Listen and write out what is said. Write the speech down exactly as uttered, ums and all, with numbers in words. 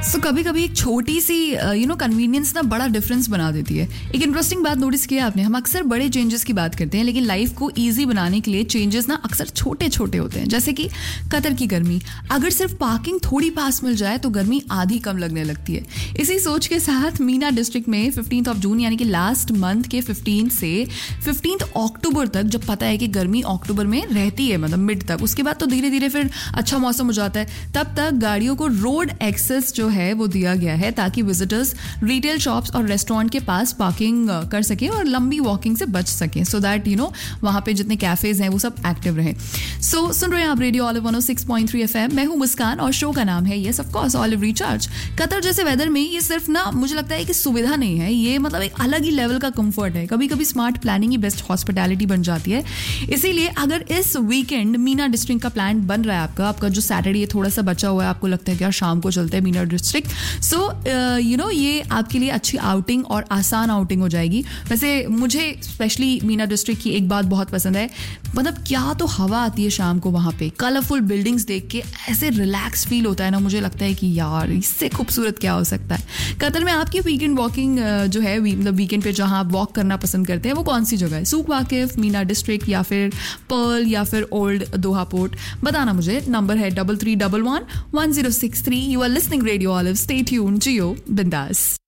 सो कभी कभी एक छोटी सी यू नो कन्वीनियंस ना बड़ा डिफरेंस बना देती है. एक इंटरेस्टिंग बात नोटिस किया आपने, हम अक्सर बड़े चेंजेस की बात करते हैं, लेकिन लाइफ को इजी बनाने के लिए चेंजेस ना अक्सर छोटे छोटे होते हैं. जैसे कि कतर की गर्मी, अगर सिर्फ पार्किंग थोड़ी पास मिल जाए तो गर्मी आधी कम लगने लगती है. इसी सोच के साथ मीना डिस्ट्रिक्ट में फिफ्टींथ ऑफ जून यानी कि लास्ट मंथ के फिफ्टीन से फिफ्टींथ अक्टूबर तक, जब पता है कि गर्मी अक्टूबर में रहती है मतलब मिड तक, उसके बाद तो धीरे धीरे फिर अच्छा मौसम हो जाता है, तब तक गाड़ियों को रोड एक्सेस जो है वो दिया गया है ताकि विजिटर्स रिटेल शॉप्स और रेस्टोरेंट के पास पार्किंग कर सके और लंबी वॉकिंग से बच सके, सो दैट यू नो वहां पे जितने कैफेज हैं वो सब एक्टिव रहे. सो so, सुन रहे हैं आप रेडियो ऑलिव वन ओ सिक्स पॉइंट थ्री एफएम. मैं हूं मुस्कान और शो का नाम है yes of course olive recharge. Qatar जैसे वेदर में ये सिर्फ ना मुझे लगता है कि सुविधा नहीं है, ये मतलब एक अलग ही लेवल का कंफर्ट है. कभी कभी स्मार्ट प्लानिंग ही बेस्ट हॉस्पिटैलिटी बन जाती है. इसीलिए अगर इस वीकेंड मीना डिस्ट्रिक्ट का प्लान बन रहा है आपका आपका जो सैटरडे थोड़ा सा बचा हुआ है, आपको लगता है कि यार शाम को चलते हैं Meena district, so you know ये आपके लिए अच्छी आउटिंग और आसान आउटिंग हो जाएगी. वैसे मुझे स्पेशली मीना डिस्ट्रिक्ट की एक बात बहुत पसंद है, मतलब क्या तो हवा आती है शाम को वहाँ पे, कलरफुल बिल्डिंग्स देख के ऐसे रिलैक्स फील होता है ना, मुझे लगता है कि यार इससे खूबसूरत क्या हो सकता है. कतर में आपकी वीकेंड वॉकिंग जो है मतलब वीकेंड पे जहाँ आप वॉक करना पसंद करते हैं वो कौन सी जगह है? सूक वाकिफ, मीना डिस्ट्रिक्ट या फिर पर्ल या फिर ओल्ड दोहा पोर्ट? बताना मुझे. नंबर है double three double one one zero six three. You are listening radio olive. Stay tuned, जियो बिंदास.